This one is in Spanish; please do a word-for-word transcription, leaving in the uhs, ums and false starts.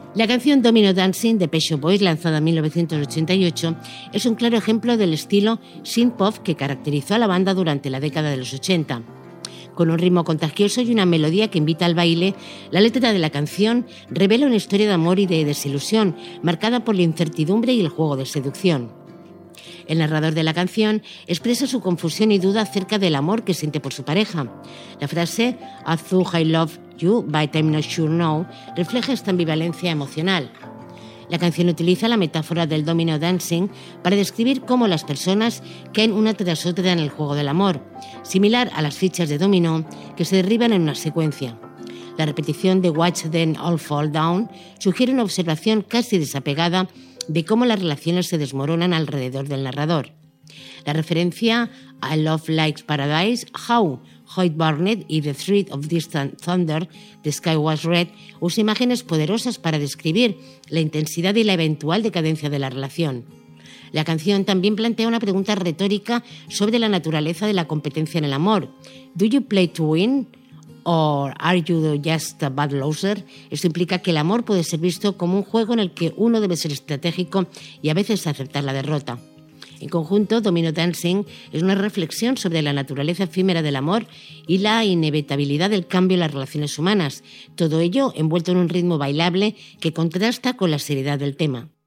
La canción Domino Dancing de Pet Shop Boys, lanzada en mil novecientos ochenta y ocho, es un claro ejemplo del estilo synth-pop que caracterizó a la banda durante la década de los ochenta. Con un ritmo contagioso y una melodía que invita al baile, la letra de la canción revela una historia de amor y de desilusión, marcada por la incertidumbre y el juego de seducción. El narrador de la canción expresa su confusión y duda acerca del amor que siente por su pareja. La frase "I thought I love you, but I'm not sure now" refleja esta ambivalencia emocional. La canción utiliza la metáfora del domino dancing para describir cómo las personas caen una tras otra en el juego del amor, similar a las fichas de dominó que se derriban en una secuencia. La repetición de "Watch them all fall down" sugiere una observación casi desapegada de cómo las relaciones se desmoronan alrededor del narrador. La referencia a Love Like Paradise, How Hoyt Barnett y The Threat of Distant Thunder, The Sky Was Red, usa imágenes poderosas para describir la intensidad y la eventual decadencia de la relación. La canción también plantea una pregunta retórica sobre la naturaleza de la competencia en el amor. ¿Do you play to win? ¿O are you just a bad loser? Esto implica que el amor puede ser visto como un juego en el que uno debe ser estratégico y a veces aceptar la derrota. En conjunto, Domino Dancing es una reflexión sobre la naturaleza efímera del amor y la inevitabilidad del cambio en las relaciones humanas, todo ello envuelto en un ritmo bailable que contrasta con la seriedad del tema.